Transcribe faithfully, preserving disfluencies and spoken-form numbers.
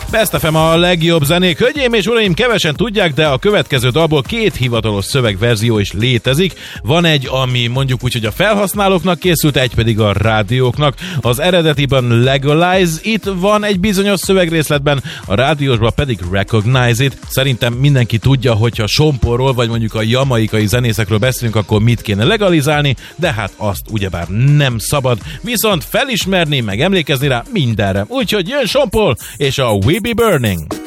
Best ef em a legjobb zenék. Hölgyeim és uraim, kevesen tudják, de a következő dalból két hivatalos szövegverzió is létezik. Van egy, ami mondjuk úgy, hogy a felhasználóknak készült, egy pedig a rádióknak. Az eredetiben Legalize It van egy bizonyos szövegrészletben, a rádiósban pedig Recognize It. Szerintem mindenki tudja, hogyha Somporról vagy mondjuk a jamaikai zenészekről beszélünk, akkor mit kéne legalizálni, de hát azt ugyebár nem szabad. Viszont felismerni, meg emlékezni rá mindenre. Úgyhogy jön Sompol és a We Be Burning.